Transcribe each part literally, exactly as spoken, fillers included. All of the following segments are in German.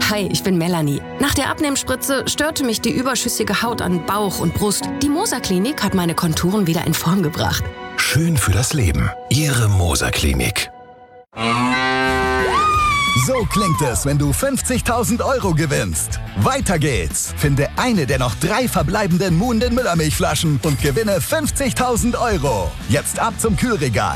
Hi, ich bin Melanie. Nach der Abnehmspritze störte mich die überschüssige Haut an Bauch und Brust. Die Moser Klinik hat meine Konturen wieder in Form gebracht. Schön für das Leben. Ihre Moser Klinik. So klingt es, wenn du fünfzigtausend Euro gewinnst. Weiter geht's. Finde eine der noch drei verbleibenden Moon den Müllermilchflaschen und gewinne fünfzigtausend Euro. Jetzt ab zum Kühlregal.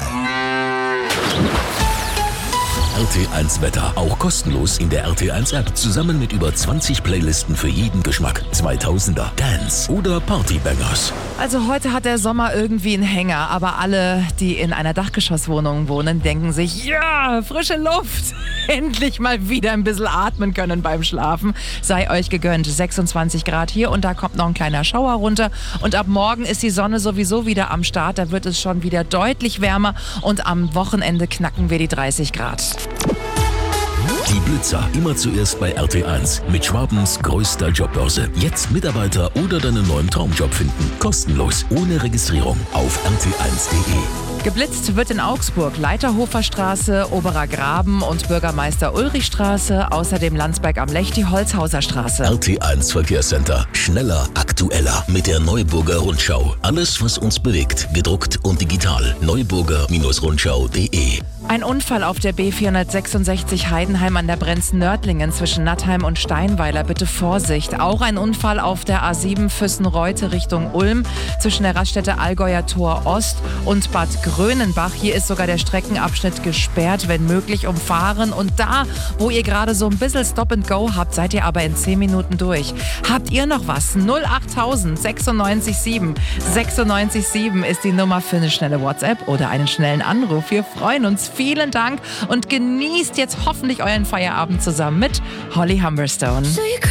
R T eins Wetter, auch kostenlos in der R T eins App. Zusammen mit über zwanzig Playlisten für jeden Geschmack. zweitausender, Dance oder Partybangers. Also heute hat der Sommer irgendwie einen Hänger, aber alle, die in einer Dachgeschosswohnung wohnen, denken sich, ja, frische Luft. Endlich mal wieder ein bisschen atmen können beim Schlafen. Sei euch gegönnt. sechsundzwanzig Grad hier und da kommt noch ein kleiner Schauer runter. Und ab morgen ist die Sonne sowieso wieder am Start. Da wird es schon wieder deutlich wärmer und am Wochenende knacken wir die dreißig Grad. Die Blitzer immer zuerst bei R T eins mit Schwabens größter Jobbörse. Jetzt Mitarbeiter oder deinen neuen Traumjob finden. Kostenlos, ohne Registrierung auf r t eins punkt d e. Geblitzt wird in Augsburg Leiterhofer Straße, Oberer Graben und Bürgermeister Ulrich Straße, außerdem Landsberg am Lech, die Holzhauser Straße. R T eins Verkehrscenter. Schneller, aktueller mit der Neuburger Rundschau. Alles, was uns bewegt, gedruckt und digital. neuburger Rundschau punkt d e. Ein Unfall auf der B vierhundertsechsundsechzig Heidenheim an der Brenz-Nördlingen zwischen Nattheim und Steinweiler. Bitte Vorsicht. Auch ein Unfall auf der A sieben Füssen-Reute Richtung Ulm zwischen der Raststätte Allgäuer Tor Ost und Bad Grönenbach. Hier ist sogar der Streckenabschnitt gesperrt, wenn möglich umfahren. Und da, wo ihr gerade so ein bisschen Stop and Go habt, seid ihr aber in zehn Minuten durch. Habt ihr noch was? null achttausend sechsundneunzig sieben sechsundneunzig sieben ist die Nummer für eine schnelle WhatsApp oder einen schnellen Anruf. Wir freuen uns. Vielen Dank und genießt jetzt hoffentlich euren Feierabend zusammen mit Holly Humberstone.